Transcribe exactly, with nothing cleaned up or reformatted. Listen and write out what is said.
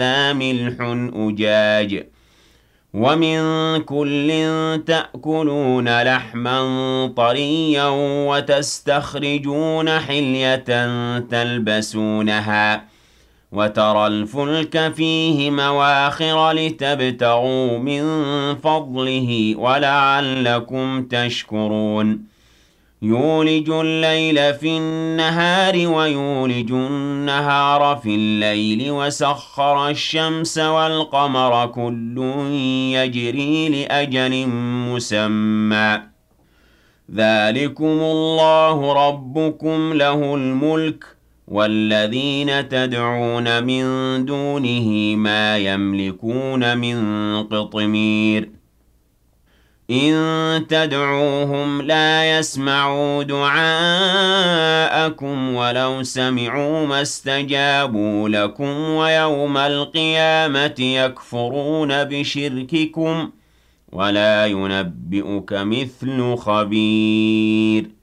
ملح أجاج ومن كل تأكلون لحما طريا وتستخرجون حلية تلبسونها وترى الفلك فيه مواخر لتبتغوا من فضله ولعلكم تشكرون يولج الليل في النهار ويولج النهار في الليل وسخر الشمس والقمر كل يجري لأجل مسمى ذلكم الله ربكم له الملك والذين تدعون من دونه ما يملكون من قطمير إن تدعوهم لا يسمعوا دعاءكم ولو سمعوا ما استجابوا لكم ويوم القيامة يكفرون بشرككم ولا ينبئك مثل خبير